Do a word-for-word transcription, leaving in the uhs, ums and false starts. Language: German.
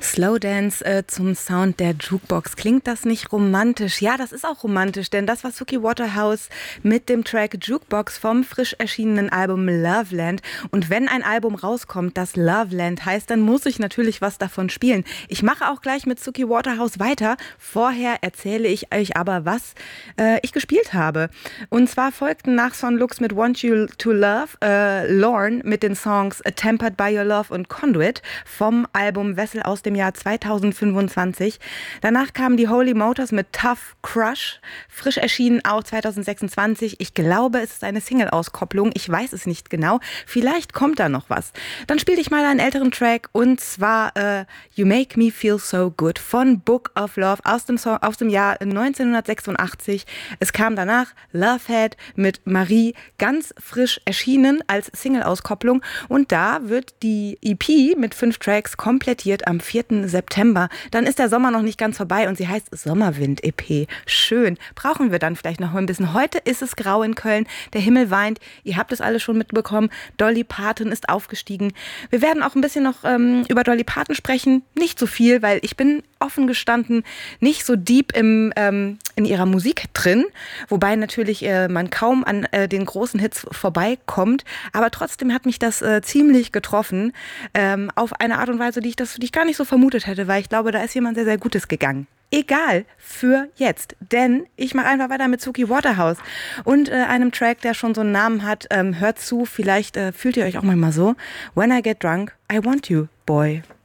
Slow Dance äh, zum Sound der Jukebox. Klingt das nicht romantisch? Ja, das ist auch romantisch, denn das war Suki Waterhouse mit dem Track Jukebox vom frisch erschienenen Album Loveland. Und wenn ein Album rauskommt, das Loveland heißt, dann muss ich natürlich was davon spielen. Ich mache auch gleich mit Suki Waterhouse weiter. Vorher erzähle ich euch aber, was äh, ich gespielt habe. Und zwar folgten nach Son Lux mit Want You to Love, äh, Lorne mit den Songs Tempered by Your Love und Conduit vom Album Wessel aus dem Jahr zweitausendfünfundzwanzig. Danach kamen die Holy Motors mit Tough Crush, frisch erschienen auch zweitausendsechsundzwanzig. Ich glaube, es ist eine Single-Auskopplung, ich weiß es nicht genau. Vielleicht kommt da noch was. Dann spielte ich mal einen älteren Track und zwar äh, You Make Me Feel So Good von Book of Love aus dem, Song, aus dem Jahr neunzehnhundertsechsundachtzig. Es kam danach Lovehead mit Marie, ganz frisch erschienen als Single-Auskopplung und da wird die E P mit fünf Tracks komplettiert am vierten September. Dann ist der Sommer noch nicht ganz vorbei und sie heißt Sommerwind-E P. Schön. Brauchen wir dann vielleicht noch ein bisschen. Heute ist es grau in Köln. Der Himmel weint. Ihr habt es alle schon mitbekommen. Dolly Parton ist aufgestiegen. Wir werden auch ein bisschen noch ähm, über Dolly Parton sprechen. Nicht so viel, weil ich bin offen gestanden nicht so deep im, ähm, in ihrer Musik drin. Wobei natürlich äh, man kaum an äh, den großen Hits vorbeikommt. Aber trotzdem hat mich das äh, ziemlich getroffen. Ähm, auf eine Art und Weise, die ich, das, die ich gar nicht so vermutet hätte, weil ich glaube, da ist jemand sehr, sehr Gutes gegangen. Egal, für jetzt, denn ich mache einfach weiter mit Suki Waterhouse und äh, einem Track, der schon so einen Namen hat. Ähm, hört zu, vielleicht äh, fühlt ihr euch auch manchmal so. When I get drunk, I want you, boy.